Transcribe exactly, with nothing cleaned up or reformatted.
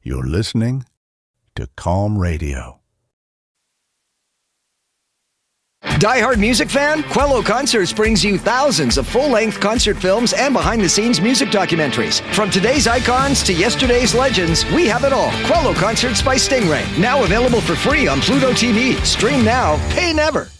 You're listening to Calm Radio. Die Hard music fan? Quello Concerts brings you thousands of full-length concert films and behind-the-scenes music documentaries. From today's icons to yesterday's legends, we have it all. Quello Concerts by Stingray. Now available for free on Pluto T V. Stream now, pay never.